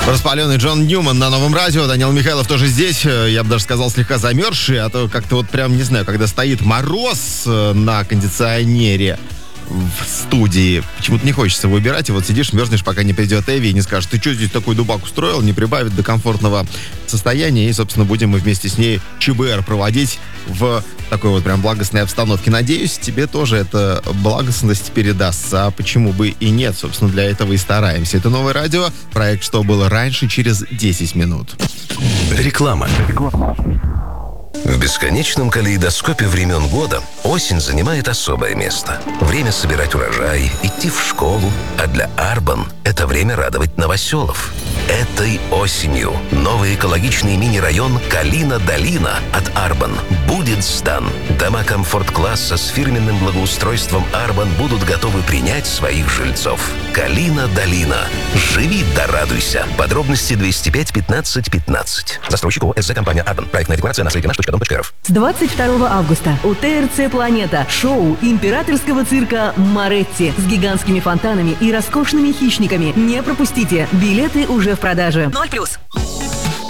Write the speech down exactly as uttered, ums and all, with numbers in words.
Распаленный Джон Ньюман на Новом радио. Данил Михайлов тоже здесь. Я бы даже сказал, слегка замерзший. А то как-то вот прям, не знаю, когда стоит мороз на кондиционере в студии, почему-то не хочется выбирать. И вот сидишь, мерзнешь, пока не придет Эви и не скажет: ты что здесь такой дубак устроил? Не прибавит до комфортного состояния. И, собственно, будем мы вместе с ней ЧБР проводить в такой вот прям благостной обстановке. Надеюсь, тебе тоже эта благостность передастся. А почему бы и нет? Собственно, для этого и стараемся. Это Новое радио. Проект «Что было раньше» через десять минут. Реклама. В бесконечном калейдоскопе времен года осень занимает особое место. Время собирать урожай, идти в школу, а для Арбан это время радовать новоселов. Этой осенью новый экологичный мини-район Калина-Долина от Арбан будет сдан. Дома комфорт-класса с фирменным благоустройством Арбан будут готовы принять своих жильцов. Калина-Долина. Живи да радуйся. Подробности двести пять пятнадцать пятнадцать. Застройщик ООО СЗ компания Арбан. Проектная декларация на сайте наш точка дом точка рф. С двадцать второго августа у ТРЦ «Планета» шоу императорского цирка «Моретти» с гигантскими фонтанами и роскошными хищниками. Не пропустите. Билеты уже в продаже. ноль плюс.